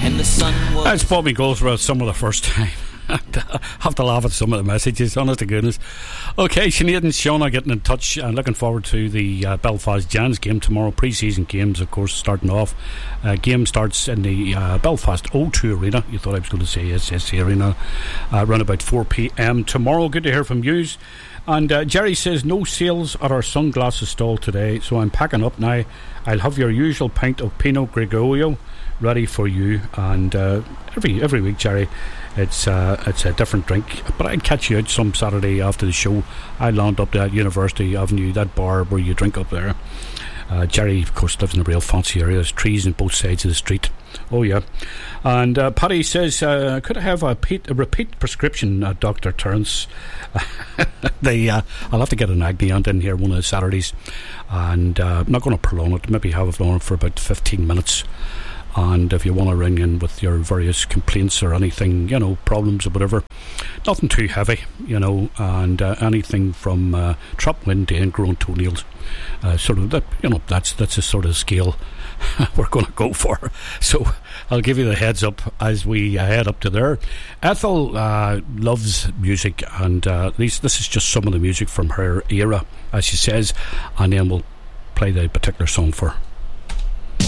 and the sun was... That's Bobby Goldsworth some of the first time. I have to laugh at some of the messages, honest to goodness. Okay, Sinead and Shauna getting in touch and looking forward to the Belfast Giants game tomorrow. Pre-season games, of course, starting off. Game starts in the Belfast O2 Arena. You thought I was going to say SSC Arena. Around about 4 p.m. tomorrow. Good to hear from you. And Jerry says no sales at our sunglasses stall today, so I'm packing up now. I'll have your usual pint of Pinot Grigio ready for you. And every week, Jerry, it's a different drink. But I'd catch you out some Saturday after the show. I land up to University Avenue, that bar where you drink up there. Jerry, of course, lives in a real fancy area. There's trees on both sides of the street. Oh, yeah. And Paddy says, could I have a repeat prescription, Dr. Terence? I'll have to get an Agni aunt in here one of the Saturdays. And I'm not going to prolong it. Maybe have it on for about 15 minutes. And if you want to ring in with your various complaints or anything, problems or whatever, nothing too heavy, and anything from trap wind to ingrown toenails, sort of that, that's a sort of scale we're going to go for. So I'll give you the heads up as we head up to there. Ethel loves music, and at least this is just some of the music from her era, as she says, and then we'll play the particular song for her.